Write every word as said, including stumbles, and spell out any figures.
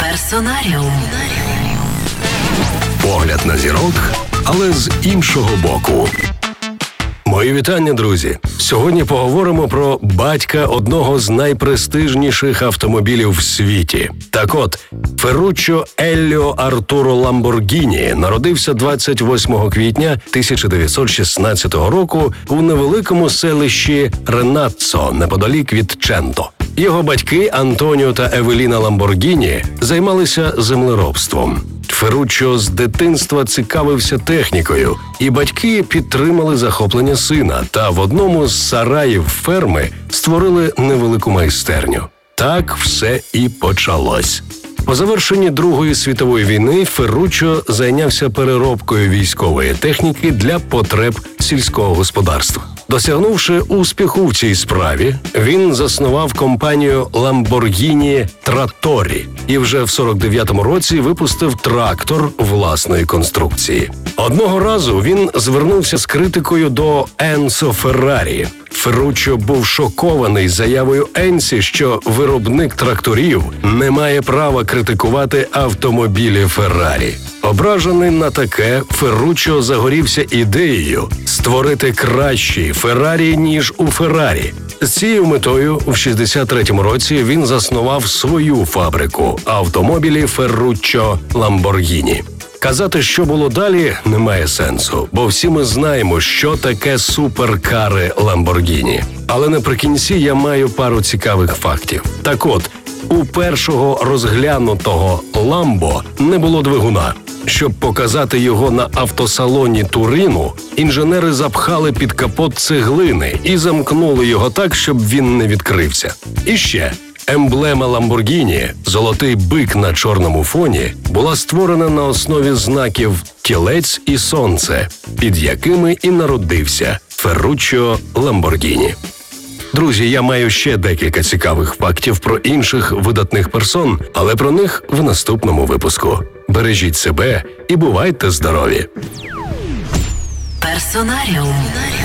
Персонаріум. Погляд на зірок, але з іншого боку. Мої вітання, друзі! Сьогодні поговоримо про батька одного з найпрестижніших автомобілів в світі. Так от, Ферруччо Елліо Артуро Ламборгіні народився двадцять восьмого квітня тисяча дев'ятсот шістнадцятого року у невеликому селищі Ренаццо, неподалік від Ченто. Його батьки Антоніо та Евеліна Ламборгіні займалися землеробством. Ферруччо з дитинства цікавився технікою, і батьки підтримали захоплення сина та в одному з сараїв ферми створили невелику майстерню. Так все і почалось. По завершенні Другої світової війни Ферруччо зайнявся переробкою військової техніки для потреб сільського господарства. Досягнувши успіху в цій справі, він заснував компанію Lamborghini Trattori і вже в сорок дев'ятому році випустив трактор власної конструкції. Одного разу він звернувся з критикою до Енцо Феррарі. Ферруччо був шокований заявою Енсі, що виробник тракторів не має права критикувати автомобілі Феррарі. Ображений на таке, Ферруччо загорівся ідеєю створити кращий Феррарі, ніж у Феррарі. З цією метою в шістдесят третьому році він заснував свою фабрику автомобілі Ферруччо Ламборгіні. Казати, що було далі, немає сенсу, бо всі ми знаємо, що таке суперкари Ламборгіні. Але наприкінці я маю пару цікавих фактів. Так от, у першого розглянутого Ламбо не було двигуна. Щоб показати його на автосалоні Турину, інженери запхали під капот цеглини і замкнули його так, щоб він не відкрився. І ще, емблема Ламборгіні, золотий бик на чорному фоні, була створена на основі знаків тілець і сонце, під якими і народився Ферруччо Ламборгіні. Друзі, я маю ще декілька цікавих фактів про інших видатних персон, але про них в наступному випуску. Бережіть себе і бувайте здорові! Персонаріум.